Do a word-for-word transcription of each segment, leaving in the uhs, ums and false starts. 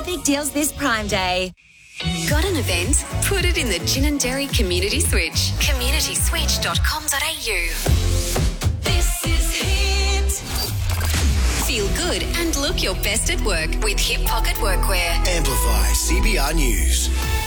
big deals this Prime Day. Got an event? Put it in the Gin and Dairy Community Switch. community switch dot com dot a u. This is Hit. Feel good and look your best at work with Hip Pocket Workwear. Amplify C B R News.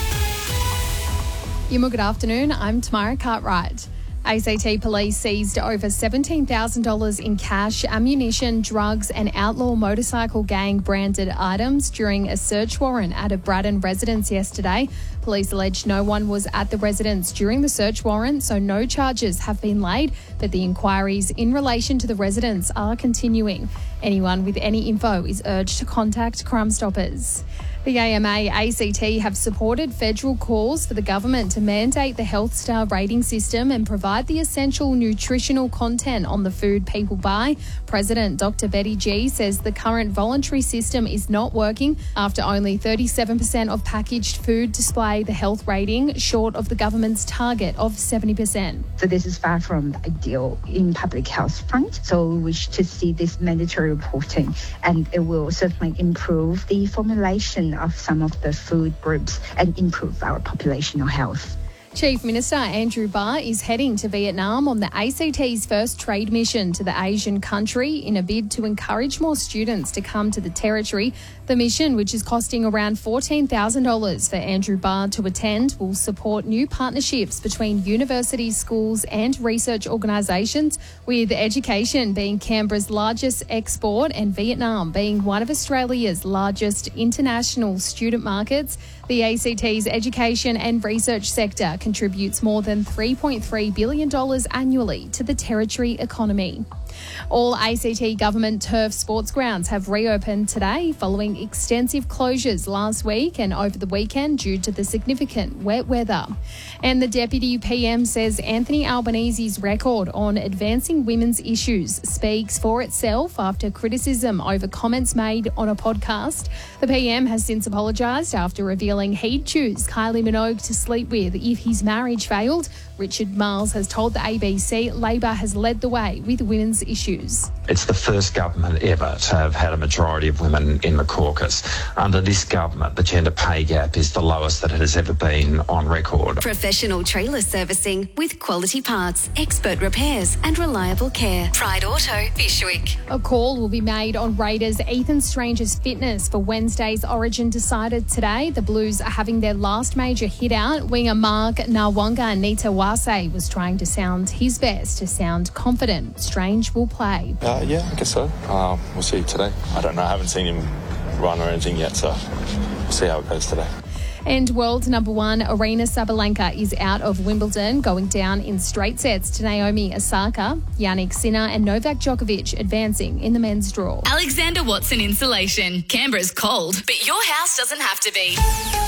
Yuma, good afternoon. I'm Tamara Cartwright. A C T Police seized over seventeen thousand dollars in cash, ammunition, drugs and outlaw motorcycle gang branded items during a search warrant at a Braddon residence yesterday. Police alleged no one was at the residence during the search warrant, so no charges have been laid, but the inquiries in relation to the residence are continuing. Anyone with any info is urged to contact Crime Stoppers. The A M A A C T have supported federal calls for the government to mandate the Health Star rating system and provide the essential nutritional content on the food people buy. President Doctor Betty G says the current voluntary system is not working after only thirty-seven percent of packaged food display the health rating, short of the government's target of seventy percent. So this is far from ideal in public health front. So we wish to see this mandatory reporting, and it will certainly improve the formulation of some of the food groups and improve our populational health. Chief Minister Andrew Barr is heading to Vietnam on the A C T's first trade mission to the Asian country in a bid to encourage more students to come to the territory. The mission, which is costing around fourteen thousand dollars for Andrew Barr to attend, will support new partnerships between universities, schools and research organisations, with education being Canberra's largest export and Vietnam being one of Australia's largest international student markets. The A C T's education and research sector contributes more than three point three billion dollars annually to the territory economy. All A C T government turf sports grounds have reopened today following extensive closures last week and over the weekend due to the significant wet weather. And the Deputy P M says Anthony Albanese's record on advancing women's issues speaks for itself after criticism over comments made on a podcast. The P M has since apologised after revealing he'd choose Kylie Minogue to sleep with if his marriage failed. Richard Marles has told the A B C Labor has led the way with women's issues. It's the first government ever to have had a majority of women in the caucus. Under this government, the gender pay gap is the lowest that it has ever been on record. Professional trailer servicing with quality parts, expert repairs and reliable care. Pride Auto, Bishwick. A call will be made on Raiders Ethan Strange's fitness for Wednesday's Origin decided today. The Blues are having their last major hit out. Winger Mark Nawanga Nitawase was trying to sound his best to sound confident. Strange will play. Uh, yeah, I guess so. Uh, we'll see today. I don't know. I haven't seen him run or anything yet, so we'll see how it goes today. And world number one, Aryna Sabalenka, is out of Wimbledon, going down in straight sets to Naomi Osaka. Yannick Sinner and Novak Djokovic advancing in the men's draw. Alexander Watson Insulation. Canberra's cold, but your house doesn't have to be.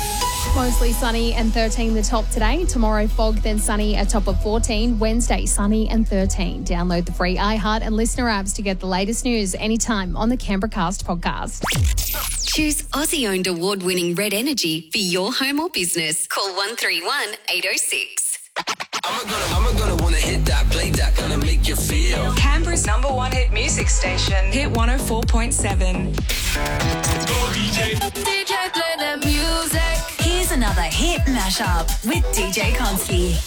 Mostly sunny and thirteen the top today. Tomorrow fog, then sunny, a top of fourteen. Wednesday sunny and thirteen. Download the free iHeart and Listener apps to get the latest news anytime on the Canberra Cast podcast. Choose Aussie-owned award-winning Red Energy for your home or business. Call one three one, eight oh six. I'm gonna, I'm gonna wanna hit that, play that, gonna make you feel. Canberra's number one hit music station. Hit one oh four point seven. Go D J. D J play the music. Here's another hit mashup with D J Konski.